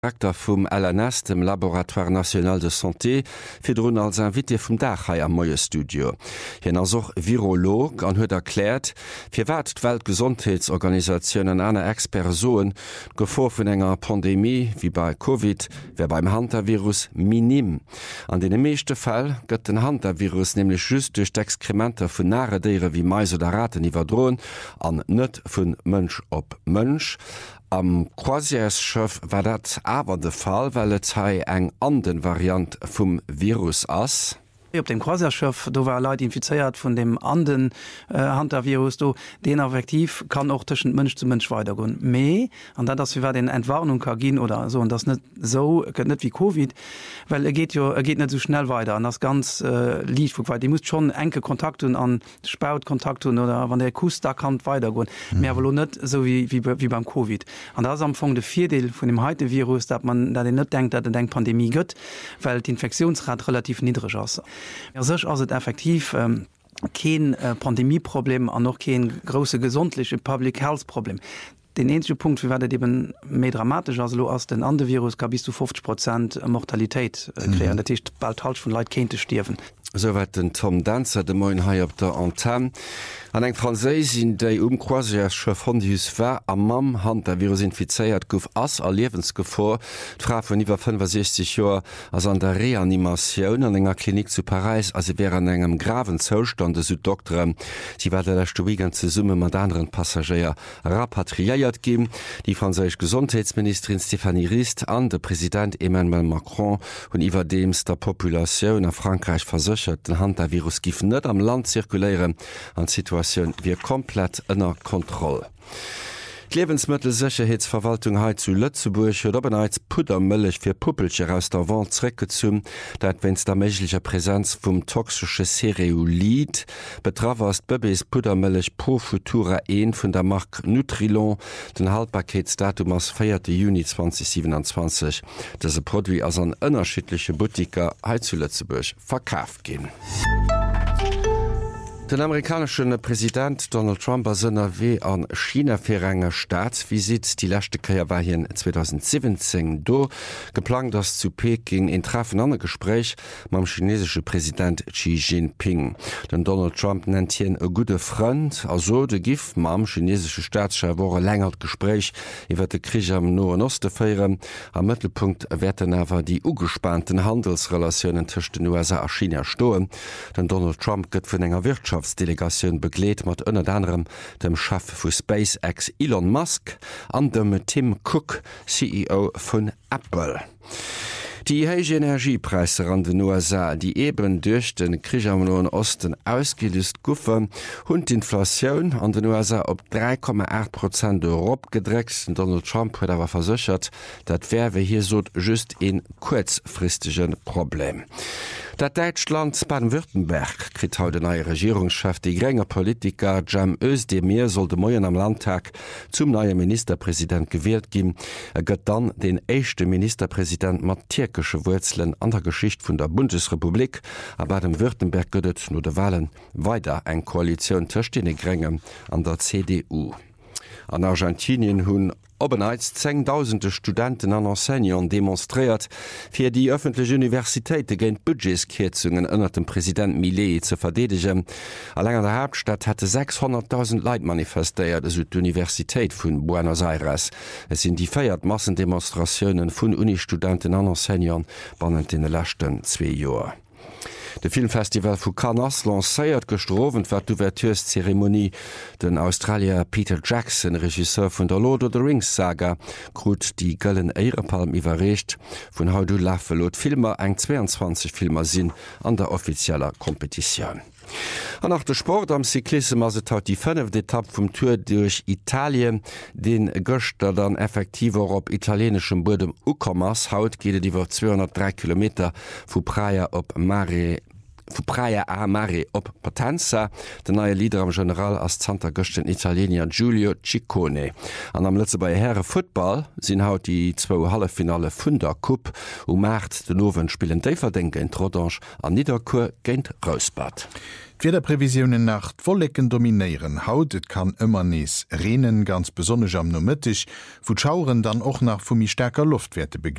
Direktor vum LNS, dem Laboratoire National de Santé, fir run als Invité vum Dachai am Moie Studio. Hien as och Virolog an huet erklärt, fir wat d'Weltgesundheitsorganisationen aner Expersoen Gefahr vun enger Pandemie wie bei Covid wär beim Hantavirus minim. An den meeschte Fall gëtt den Hantavirus nämlich just durch d'Exkrementer vun nare Deere wie Mais oder Ratten iwwer droen an net vun Mënsch op Mënsch. Am Croisièrschiff war dat awer de Fall, weil et eng anden Variant vum Virus ass. Op dem Croisièrschiff do war Leiit infizeiert vun dem anden Hantavirus do den effektiv kann auch tschen Mënsch zu Mënsch weitergun. Mei an dat dass wir den Entwarnung ka gin oder so und das net so net wie Covid, weil geht net so schnell weiter an das ganz lief weil die muss schon enke Kontakten an Spoutkontakten oder wann der Kus da kann weitergun. Mehr net so wie beim Covid. An das am Anfang de Vierdeel vun dem heute Virus, dat man da den net denkt, dat denkt Pandemie gëtt, weil die Infektionsrat relativ niedrig ass. Ja, sech ass et effektiv kein Pandemieproblem an noch kein grosse gesundliche Public Health Problem. Den einzige Punkt, wie werdet eben mehr dramatisch als lo as den andere Virus ka bis zu 50% Mortalität kreieren. Dat ist bald halt von Leiit kente stirven. Soweit den Tom Danzer de Moin Hai op der Antenne. An eng Franzésin déi Croisièrschiff Hondus war am Mam Hand der Virus infizeiert gouf ass a Lebensgefahr. D'Fra vun iwwer 65 Joer ass an der Reanimatioun an enger Klinik zu Paris as se wär an engem graven Zoustande su Doktoren. Sie war der Stoigen ze Summe mat anderen Passagier rapatriiert gin. Die franzésch Gesundheitsministerin Stéphanie Rist an de Präsident Emmanuel Macron hun iwwer dems der Populationun a Frankreich versichert den Hantavirus gif net am Land zirkuléieren an Situation wie komplett ënner Kontrolle. Die Lebensmittelsicherheitsverwaltung heit zu Lützeburg huet obenheits Pudermëllech fir Puppelcher aus der Wand zréckgezum, dat wenns der méiglicher Präsenz vum toxische Cereulid betrawers Bëbes Pudermëllech Pro Futura 1 vun der Mark Nutrilon den Haltbarkeitsdatum ass 4. Juni 2027. Dese Produkt ass an ënnerschiedliche Butiker heit zu Lützeburg verkaaft gin. Den amerikanischen Präsident Donald Trump a SNW an China fir enger Staatsvisit die lächte Kaier war hien 2017 do geplant ass zu Peking en treffen an Gespräch mam chinesische Präsident Xi Jinping. Den Donald Trump nennt hien e gute Freund, also de gif mam chinesische Staatschef woche längert Gespräch iwwer de Krieg am Noen Oste feieren. Am Mittelpunkt werden awer die ugespannten Handelsrelationen zwischen den USA a China stoen. Den Donald Trump gëtt vun enger Wirtschaftsdelegation begleet mat ënner anderem dem Chef vu SpaceX Elon Musk an dem Tim Cook, CEO vun Apple. Die heige Energiepreise an den USA, die eben durch den Krieg am Nahen Osten ausgelöst goufen, hun d'Inflationun an den USA op 3,8% Europa gedreckt. Donald Trump huet awer versichert, dat wärwe hier so just een kurzfristigen Problem. Dat Deutschland Baden-Württemberg krit haut den neue Regierungschef die geringer Politiker Cem Özdemir soll de Moien am Landtag zum neue Ministerpräsident gewählt gin. Gëtt dann den echte Ministerpräsident mat türkische Wurzeln an der Geschicht vun der Bundesrepublik, a Baden-Württemberg gëtt no de Wahlen weiter eng Koalition töcht den Grengem an der CDU. An Argentinien hunn obenheits 10.000 Studenten an Enseignern demonstriert, fir die öffentliche Universitäten géint Budgetskürzungen ënner dem Präsident Milei zu verdedigen. Allein an der Hauptstadt hatte 600.000 Leiit manifestéiert es d Universität vun Buenos Aires. Es sind die feiert Massendemonstrationen vun Unistudenten an Enseignern bannen in den letzten 2 Jahren. De Filmfestival vu Cannes lacéiert gestrowen wat d'Ouverturezeremonie den Australier Peter Jackson, Regisseur vun der Lord of the Rings Saga, krut die gëllen Eirepalm iwwerrecht vun How Do Love lot Filmer eng 22 Filmer sinn an der offizieller Kompetition. An nach der Sport am Cyklisme as haut die 5. Etappe vum Tour durch Italien den Göster dann effektiver op italienischem Bodem Uckermas haut geht iwwer 203 Kilometer vu Praia op Mare vu Praia a Mare op Potenza, den neue Lieder am General as Santa Göchten Italiener Giulio Ciccone. An am letze bei Herre Football sinn haut die 2 Hallefinale vun der Cup März den Nowen spielen Déverdenke en Trodange an Niederkur géint Rausbad. Prävisionen nach Wollecken dominieren hautet kann immer nees Renen ganz besonnech am Nomittig, wo Schauren dann och nach vumi stärker Luftwerte